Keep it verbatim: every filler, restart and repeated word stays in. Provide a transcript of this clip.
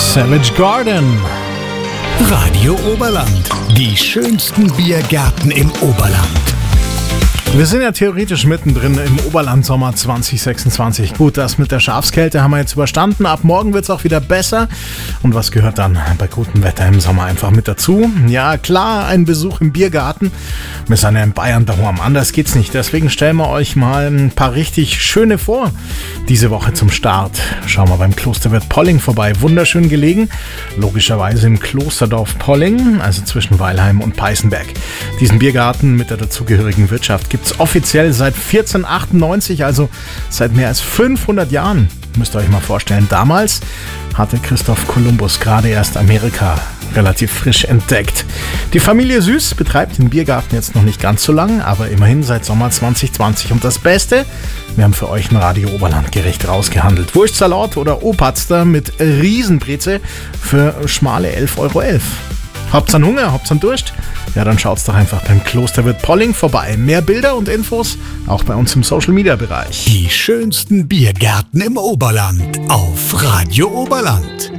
Savage Garden. Radio Oberland. Die schönsten Biergärten im Oberland. Wir sind ja theoretisch mittendrin im Oberland-Sommer zwanzig sechsundzwanzig. Gut, das mit der Schafskälte haben wir jetzt überstanden. Ab morgen wird es auch wieder besser. Und was gehört dann bei gutem Wetter im Sommer einfach mit dazu? Ja, klar, ein Besuch im Biergarten. Wir sind ja in Bayern daheim. Anders geht's nicht. Deswegen stellen wir euch mal ein paar richtig schöne vor. Diese Woche zum Start schauen wir beim Klosterwirt Polling vorbei. Wunderschön gelegen. Logischerweise im Klosterdorf Polling, also zwischen Weilheim und Peißenberg. Diesen Biergarten mit der dazugehörigen Wirtschaft gibt es offiziell seit vierzehnhundertachtundneunzig, also seit mehr als fünfhundert Jahren. Müsst ihr euch mal vorstellen, damals hatte Christoph Kolumbus gerade erst Amerika relativ frisch entdeckt. Die Familie Süß betreibt den Biergarten jetzt noch nicht ganz so lang, aber immerhin seit Sommer zwanzig zwanzig. Und das Beste, wir haben für euch ein Radio Oberland Gericht rausgehandelt. Wurstsalat oder Opatster mit Riesenbreze für schmale elf Euro elf. Habt's an Hunger, habt's an Durst? Ja, dann schaut's doch einfach beim Klosterwirt Polling vorbei. Mehr Bilder und Infos auch bei uns im Social-Media-Bereich. Die schönsten Biergärten im Oberland auf Radio Oberland.